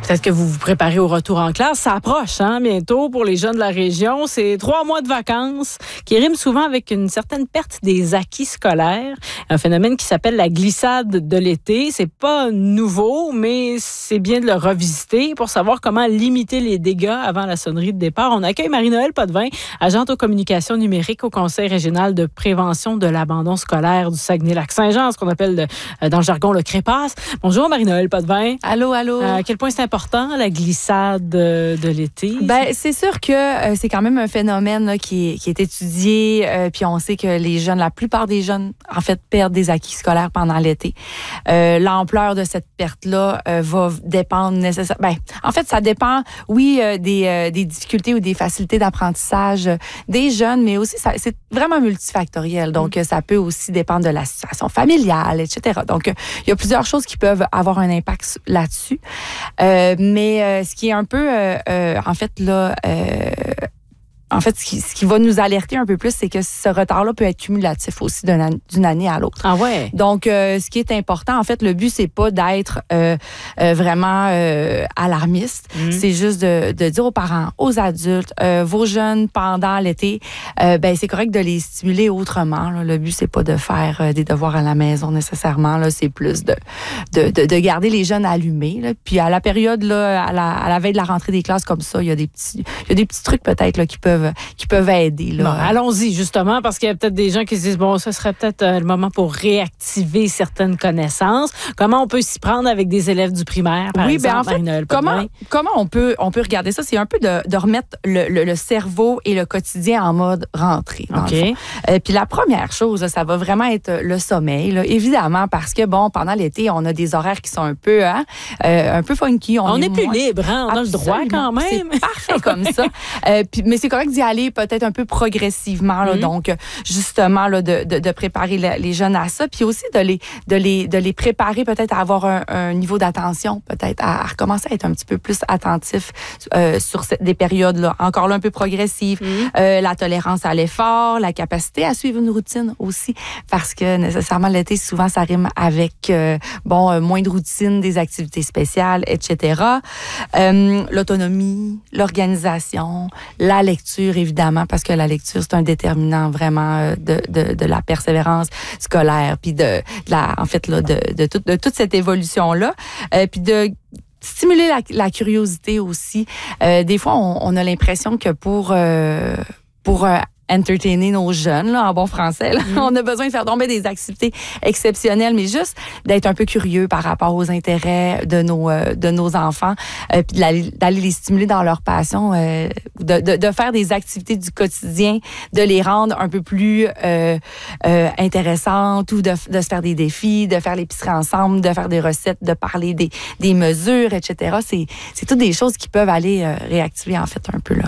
Peut-être que vous vous préparez au retour en classe. Ça approche, bientôt pour les jeunes de la région. C'est 3 mois de vacances qui riment souvent avec une certaine perte des acquis scolaires. Un phénomène qui s'appelle la glissade de l'été. C'est pas nouveau, mais c'est bien de le revisiter pour savoir comment limiter les dégâts avant la sonnerie de départ. On accueille Marie-Noëlle Potvin, agente aux communications numériques au Conseil régional de prévention de l'abandon scolaire du Saguenay-Lac-Saint-Jean, ce qu'on appelle dans le jargon le CREPAS. Bonjour Marie-Noëlle Potvin. Allô, allô. À quel point c'est important, la glissade de l'été? Ben, c'est sûr que c'est quand même un phénomène là, qui est étudié. Puis on sait que la plupart des jeunes, en fait, perdent des acquis scolaires pendant l'été. L'ampleur de cette perte-là va dépendre nécessairement. Ben, en fait, ça dépend, oui, des difficultés ou des facilités d'apprentissage des jeunes, mais aussi, c'est vraiment multifactoriel. Donc, ça peut aussi dépendre de la situation familiale, etc. Donc, il y a plusieurs choses qui peuvent avoir un impact là-dessus. Mais ce qui est un peu, ce qui va nous alerter un peu plus, c'est que ce retard-là peut être cumulatif aussi d'une année à l'autre. Ah ouais? Donc, ce qui est important, en fait, le but, c'est pas d'être vraiment alarmiste. C'est juste de dire aux parents, aux adultes, vos jeunes pendant l'été, c'est correct de les stimuler autrement. Là. Le but, c'est pas de faire des devoirs à la maison nécessairement. Là. C'est plus de garder les jeunes allumés. Là. Puis à la période, là, à la veille de la rentrée des classes comme ça, il y a des petits trucs peut-être là, qui peuvent aider. Là. Bon, allons-y, justement, parce qu'il y a peut-être des gens qui se disent, bon, ce serait peut-être le moment pour réactiver certaines connaissances. Comment on peut s'y prendre avec des élèves du primaire, par exemple, en fait, comment on peut regarder ça? C'est un peu de remettre le cerveau et le quotidien en mode rentrée. OK. Puis la première chose, là, ça va vraiment être le sommeil, là, évidemment, parce que, bon, pendant l'été, on a des horaires qui sont un peu funky. On est plus libre, on a le droit quand même. C'est parfait comme ça. Mais c'est correct d'y aller peut-être un peu progressivement. Là, donc, justement, là, de préparer les jeunes à ça. Puis aussi de les préparer peut-être à avoir un niveau d'attention, peut-être à recommencer à être un petit peu plus attentif sur des périodes là, encore là un peu progressives. La tolérance à l'effort, la capacité à suivre une routine aussi. Parce que nécessairement, l'été, souvent, ça rime avec moins de routine, des activités spéciales, etc. L'autonomie, l'organisation, la lecture, évidemment, parce que la lecture, c'est un déterminant vraiment de la persévérance scolaire, puis de toute cette évolution-là. Puis de stimuler la curiosité aussi. Des fois, on a l'impression que pour entertainer nos jeunes, là, en bon français. Là. On a besoin de faire tomber des activités exceptionnelles, mais juste d'être un peu curieux par rapport aux intérêts de nos enfants, puis d'aller les stimuler dans leur passion, de faire des activités du quotidien, de les rendre un peu plus intéressantes, ou de se faire des défis, de faire l'épicerie ensemble, de faire des recettes, de parler des mesures, etc. C'est toutes des choses qui peuvent aller réactiver, en fait, un peu là.